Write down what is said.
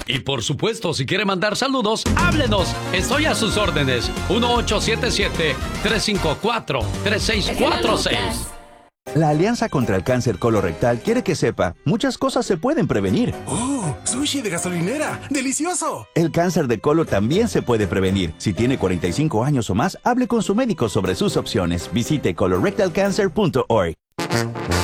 Y por supuesto, si quiere mandar saludos, háblenos. Estoy a sus órdenes. 1877-354-3646. La Alianza contra el Cáncer Colorectal quiere que sepa, muchas cosas se pueden prevenir. ¡Oh! ¡Sushi de gasolinera! ¡Delicioso! El cáncer de colon también se puede prevenir. Si tiene 45 años o más, hable con su médico sobre sus opciones. Visite colorectalcancer.org.